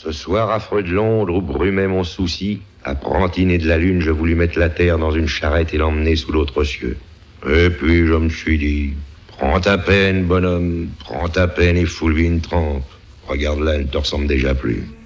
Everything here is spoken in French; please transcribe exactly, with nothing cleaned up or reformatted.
Ce soir affreux de Londres où brumait mon souci, apprenti né de la lune, je voulus mettre la terre dans une charrette et l'emmener sous l'autre cieux. Et puis je me suis dit, prends ta peine, bonhomme, prends ta peine et foule-lui une trempe. Regarde là, elle ne te ressemble déjà plus.